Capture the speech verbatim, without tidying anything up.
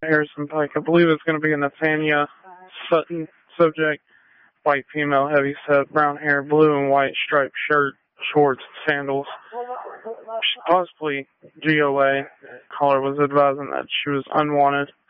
Harrison Pike. I believe it's going to be a Nathania Sutton subject. White female, heavy set, brown hair, blue and white striped shirt, shorts, sandals. Possibly G O A. Caller was advising that she was unwanted.